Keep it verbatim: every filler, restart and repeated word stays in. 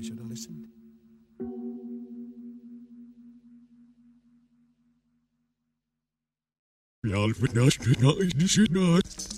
they should have listened. Ja, ich bin nicht, ich bin nicht,